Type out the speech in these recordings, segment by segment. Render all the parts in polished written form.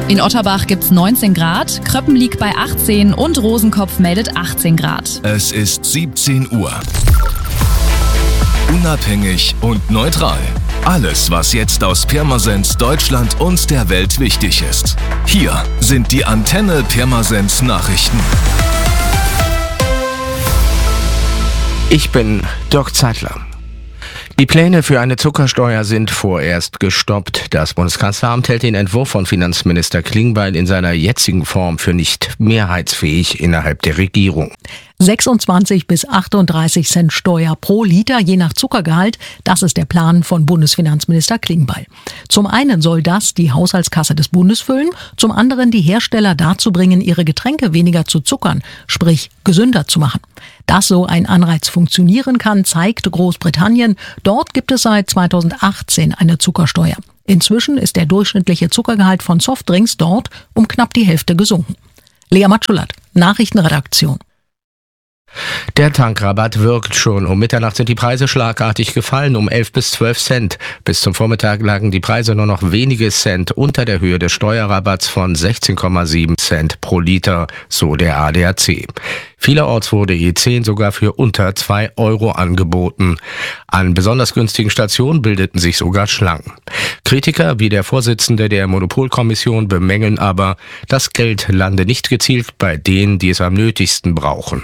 In Otterbach gibt's 19 Grad, Kröppen liegt bei 18 und Rosenkopf meldet 18 Grad. Es ist 17 Uhr. Unabhängig und neutral. Alles, was jetzt aus Pirmasens, Deutschland und der Welt wichtig ist. Hier sind die Antenne Pirmasens Nachrichten. Ich bin Dirk Zeitler. Die Pläne für eine Zuckersteuer sind vorerst gestoppt. Das Bundeskanzleramt hält den Entwurf von Finanzminister Klingbeil in seiner jetzigen Form für nicht mehrheitsfähig innerhalb der Regierung. 26 bis 38 Cent Steuer pro Liter, je nach Zuckergehalt. Das ist der Plan von Bundesfinanzminister Klingbeil. Zum einen soll das die Haushaltskasse des Bundes füllen, zum anderen die Hersteller dazu bringen, ihre Getränke weniger zu zuckern, sprich gesünder zu machen. Dass so ein Anreiz funktionieren kann, zeigt Großbritannien. Dort gibt es seit 2018 eine Zuckersteuer. Inzwischen ist der durchschnittliche Zuckergehalt von Softdrinks dort um knapp die Hälfte gesunken. Lea Matschulat, Nachrichtenredaktion. Der Tankrabatt wirkt schon. Um Mitternacht sind die Preise schlagartig gefallen, um 11 bis 12 Cent. Bis zum Vormittag lagen die Preise nur noch wenige Cent unter der Höhe des Steuerrabatts von 16,7 Cent pro Liter, so der ADAC. Vielerorts wurde E10 sogar für unter 2 Euro angeboten. An besonders günstigen Stationen bildeten sich sogar Schlangen. Kritiker wie der Vorsitzende der Monopolkommission bemängeln aber, das Geld lande nicht gezielt bei denen, die es am nötigsten brauchen.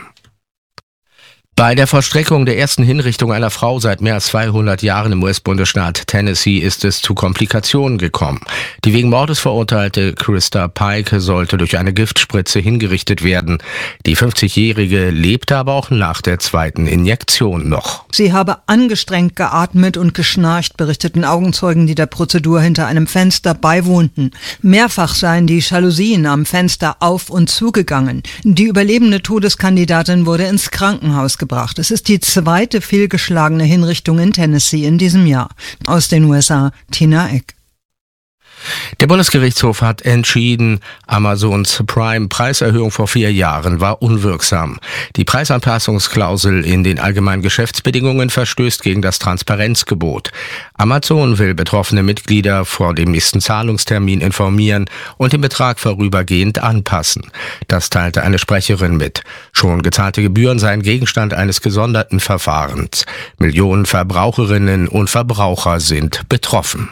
Bei der Vollstreckung der ersten Hinrichtung einer Frau seit mehr als 200 Jahren im US-Bundesstaat Tennessee ist es zu Komplikationen gekommen. Die wegen Mordes verurteilte Krista Pike sollte durch eine Giftspritze hingerichtet werden. Die 50-Jährige lebte aber auch nach der zweiten Injektion noch. Sie habe angestrengt geatmet und geschnarcht, berichteten Augenzeugen, die der Prozedur hinter einem Fenster beiwohnten. Mehrfach seien die Jalousien am Fenster auf und zugegangen. Die überlebende Todeskandidatin wurde ins Krankenhaus gebracht. Es ist die zweite fehlgeschlagene Hinrichtung in Tennessee in diesem Jahr. Aus den USA, Tina Eck. Der Bundesgerichtshof hat entschieden, Amazons Prime-Preiserhöhung vor 4 Jahren war unwirksam. Die Preisanpassungsklausel in den allgemeinen Geschäftsbedingungen verstößt gegen das Transparenzgebot. Amazon will betroffene Mitglieder vor dem nächsten Zahlungstermin informieren und den Betrag vorübergehend anpassen. Das teilte eine Sprecherin mit. Schon gezahlte Gebühren seien Gegenstand eines gesonderten Verfahrens. Millionen Verbraucherinnen und Verbraucher sind betroffen.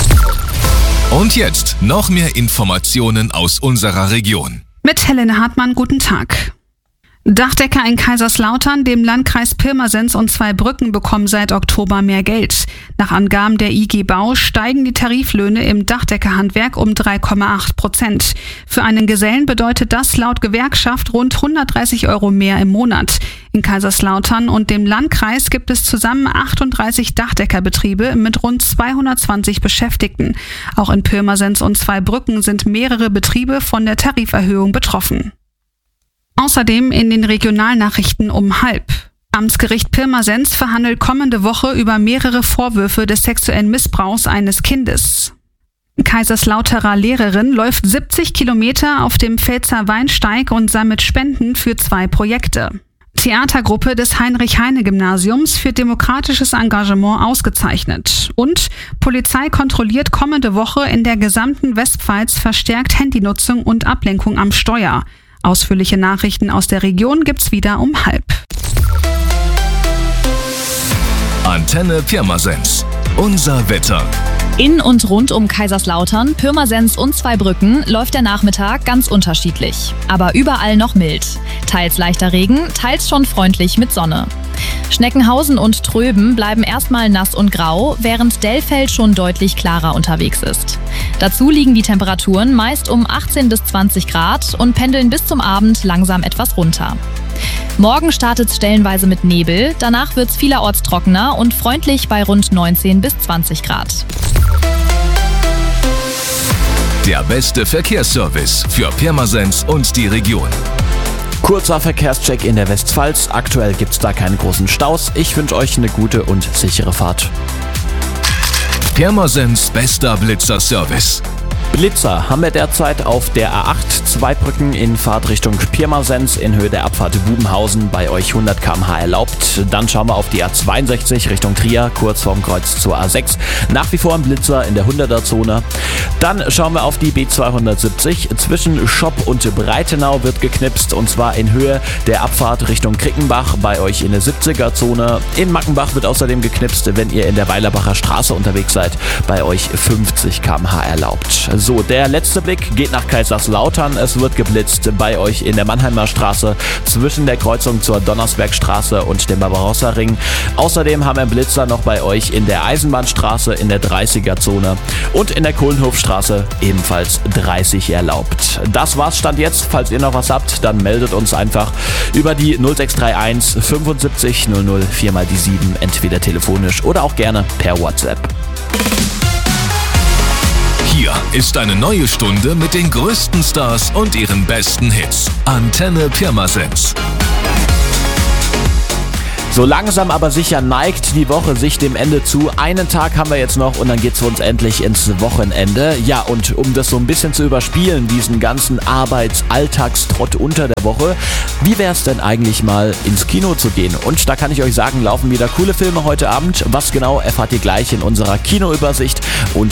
Und jetzt noch mehr Informationen aus unserer Region. Mit Helene Hartmann, guten Tag. Dachdecker in Kaiserslautern, dem Landkreis Pirmasens und Zweibrücken bekommen seit Oktober mehr Geld. Nach Angaben der IG Bau steigen die Tariflöhne im Dachdeckerhandwerk um 3,8%. Für einen Gesellen bedeutet das laut Gewerkschaft rund 130 Euro mehr im Monat. In Kaiserslautern und dem Landkreis gibt es zusammen 38 Dachdeckerbetriebe mit rund 220 Beschäftigten. Auch in Pirmasens und Zweibrücken sind mehrere Betriebe von der Tariferhöhung betroffen. Außerdem in den Regionalnachrichten um 12:30. Amtsgericht Pirmasens verhandelt kommende Woche über mehrere Vorwürfe des sexuellen Missbrauchs eines Kindes. Kaiserslauterer Lehrerin läuft 70 Kilometer auf dem Pfälzer Weinsteig und sammelt Spenden für 2 Projekte. Theatergruppe des Heinrich-Heine-Gymnasiums für demokratisches Engagement ausgezeichnet. Und Polizei kontrolliert kommende Woche in der gesamten Westpfalz verstärkt Handynutzung und Ablenkung am Steuer. Ausführliche Nachrichten aus der Region gibt's wieder um 12:30. Antenne Pirmasens. Unser Wetter. In und rund um Kaiserslautern, Pirmasens und Zweibrücken läuft der Nachmittag ganz unterschiedlich. Aber überall noch mild. Teils leichter Regen, teils schon freundlich mit Sonne. Schneckenhausen und Tröben bleiben erstmal nass und grau, während Dellfeld schon deutlich klarer unterwegs ist. Dazu liegen die Temperaturen meist um 18 bis 20 Grad und pendeln bis zum Abend langsam etwas runter. Morgen startet es stellenweise mit Nebel, danach wird es vielerorts trockener und freundlich bei rund 19 bis 20 Grad. Der beste Verkehrsservice für Pirmasens und die Region. Kurzer Verkehrscheck in der Westpfalz. Aktuell gibt's da keine großen Staus. Ich wünsche euch eine gute und sichere Fahrt. Pirmasens bester Blitzerservice. Blitzer haben wir derzeit auf der A8 Zweibrücken in Fahrtrichtung Pirmasens in Höhe der Abfahrt Bubenhausen, bei euch 100 km/h erlaubt. Dann schauen wir auf die A62 Richtung Trier, kurz vorm Kreuz zur A6. Nach wie vor ein Blitzer in der 100er-Zone. Dann schauen wir auf die B270. Zwischen Schopp und Breitenau wird geknipst, und zwar in Höhe der Abfahrt Richtung Krickenbach, bei euch in der 70er-Zone. In Mackenbach wird außerdem geknipst, wenn ihr in der Weilerbacher Straße unterwegs seid, bei euch 50 km/h erlaubt. So, der letzte Blick geht nach Kaiserslautern. Es wird geblitzt bei euch in der Mannheimer Straße zwischen der Kreuzung zur Donnersbergstraße und dem Barbarossa-Ring. Außerdem haben wir Blitzer noch bei euch in der Eisenbahnstraße in der 30er-Zone und in der Kohlenhofstraße ebenfalls 30 erlaubt. Das war's Stand jetzt. Falls ihr noch was habt, dann meldet uns einfach über die 0631 75 00 4x7, entweder telefonisch oder auch gerne per WhatsApp. Hier ist eine neue Stunde mit den größten Stars und ihren besten Hits. Antenne Pirmasens. So langsam aber sicher neigt die Woche sich dem Ende zu. Einen Tag haben wir jetzt noch und dann geht's für uns endlich ins Wochenende. Ja, und um das so ein bisschen zu überspielen, diesen ganzen Alltagstrott unter der Woche, wie wär's denn eigentlich mal ins Kino zu gehen? Und da kann ich euch sagen, laufen wieder coole Filme heute Abend. Was genau, erfahrt ihr gleich in unserer Kinoübersicht. Und